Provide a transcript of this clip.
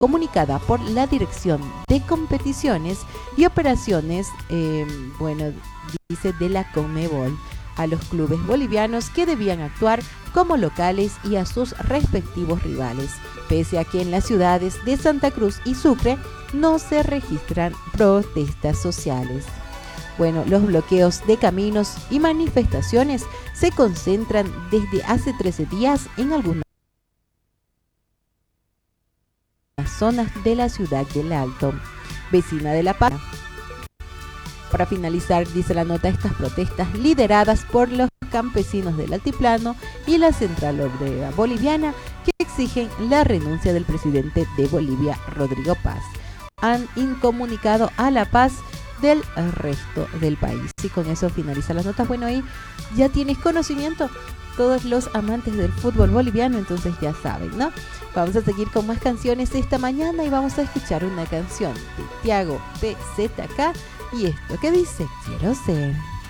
comunicada por la Dirección de Competiciones y Operaciones, dice de la Conmebol, a los clubes bolivianos que debían actuar como locales y a sus respectivos rivales, pese a que en las ciudades de Santa Cruz y Sucre no se registran protestas sociales. Bueno, los bloqueos de caminos y manifestaciones se concentran desde hace 13 días en algunas zonas de la ciudad del Alto, vecina de La Paz. Para finalizar, dice la nota, estas protestas lideradas por los campesinos del altiplano y la Central Obrera Boliviana que exigen la renuncia del presidente de Bolivia, Rodrigo Paz, han incomunicado a La Paz del resto del país. Y con eso finaliza las notas. Bueno, ahí ya tienes conocimiento, todos los amantes del fútbol boliviano, entonces ya saben, ¿no? Vamos a seguir con más canciones esta mañana y vamos a escuchar una canción de Tiago PZK y esto que dice Quiero ser.